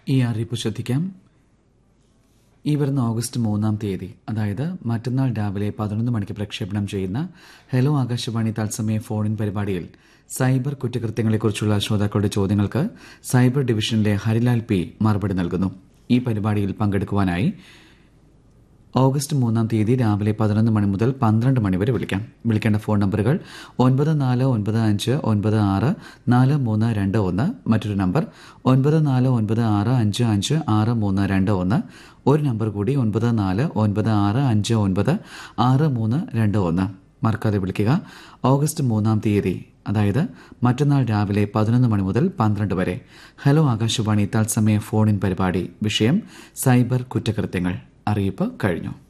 ഈ അറിയിപ്പ് ശ്രദ്ധിക്കാം. ഈ വരുന്ന ഓഗസ്റ്റ് 3 അതായത് മറ്റന്നാൾ രാവിലെ 11 മണിക്ക് പ്രക്ഷേപണം ചെയ്യുന്ന ഹലോ ആകാശവാണി തത്സമയ ഫോൺ ഇൻ പരിപാടിയിൽ സൈബർ കുറ്റകൃത്യങ്ങളെക്കുറിച്ചുള്ള ശ്രോതാക്കളുടെ ചോദ്യങ്ങൾക്ക് സൈബർ ഡിവിഷനിലെ ഹരിലാൽ പി മറുപടി നൽകുന്നു. ഈ പരിപാടിയിൽ പങ്കെടുക്കുവാനായി ഓഗസ്റ്റ് 3 രാവിലെ 11 മണി മുതൽ 12 മണി വരെ വിളിക്കാം. വിളിക്കേണ്ട ഫോൺ നമ്പറുകൾ 9495944321, മറ്റൊരു നമ്പർ 9496556321, ഒരു നമ്പർ കൂടി 9496596321. മറക്കാതെ വിളിക്കുക. ഓഗസ്റ്റ് 3 അതായത് മറ്റന്നാൾ രാവിലെ 11 മണി മുതൽ 12 വരെ ഹലോ ആകാശവാണി തത്സമയ ഫോൺ ഇൻ പരിപാടി. വിഷയം സൈബർ കുറ്റകൃത്യങ്ങൾ. അറിയിപ്പ് കഴിഞ്ഞു.